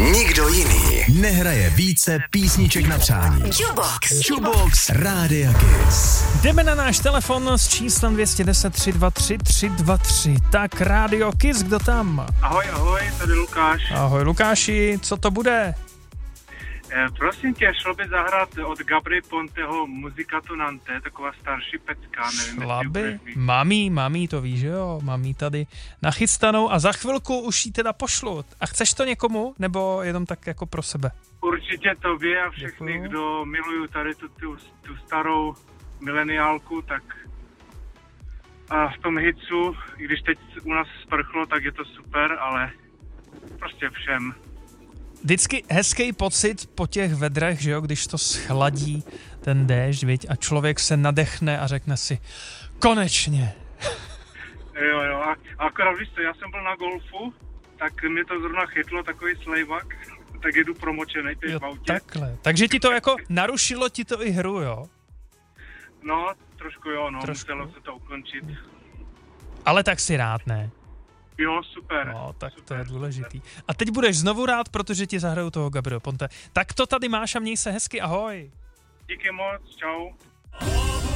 Nikdo jiný nehraje více písniček na přání. Jukebox Rádia Kiss. Jdeme na náš telefon s číslem 210 323 323. Tak Rádio Kiss, kdo tam? Ahoj, tady Lukáš. Ahoj Lukáši, co to bude? Prosím tě, šlo by zahrát od Gabry Ponteho Muzika Tonante, taková starší pecka, nevím. Chlaby, mamí to ví, že jo? Mamí tady nachystanou a za chvilku už jí teda pošlu. A chceš to někomu, nebo jenom tak jako pro sebe? Určitě tobě a všechny, Děkuju. kdo milují tady tu starou mileniálku, tak a v tom hitsu, i když teď u nás sprchlo, tak je to super, ale prostě všem. Vždycky hezký pocit po těch vedrech, že jo, když to schladí ten déšť, viď, a člověk se nadechne a řekne si konečně. Jo, a akorát víš co, já jsem byl na golfu, tak mě to zrovna chytlo, takový slejvak, tak jedu promočenej teď v autě. Takhle. Takže ti to jako narušilo ti to i hru, jo? No, trošku jo, muselo se to ukončit. Ale tak si rád, ne? Jo, super. No, tak super, to je důležitý. A teď budeš znovu rád, protože ti zahrajou toho Gabriel Ponte. Tak to tady máš a měj se hezky, ahoj. Díky moc, čau.